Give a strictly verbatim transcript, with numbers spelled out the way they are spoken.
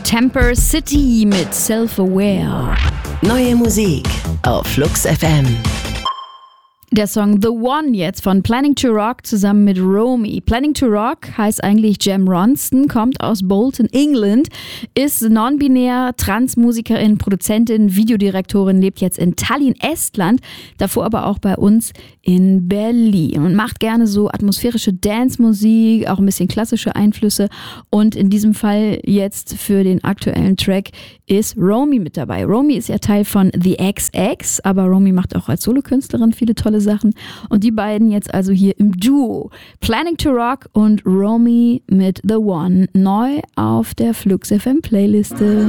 Temper City mit Self-Aware. Neue Musik auf Flux F M. Der Song The One jetzt von Planning to Rock zusammen mit Romy. Planning to Rock heißt eigentlich Jem Ronston, kommt aus Bolton, England, ist non-binär, Transmusikerin, Produzentin, Videodirektorin, lebt jetzt in Tallinn, Estland, davor aber auch bei uns in Berlin und macht gerne so atmosphärische Dance-Musik, auch ein bisschen klassische Einflüsse, und in diesem Fall jetzt für den aktuellen Track ist Romy mit dabei. Romy ist ja Teil von The X X, aber Romy macht auch als Solokünstlerin viele tolle Sachen, und die beiden jetzt also hier im Duo. Planning to Rock und Romy mit The One, neu auf der Flux F M Playliste.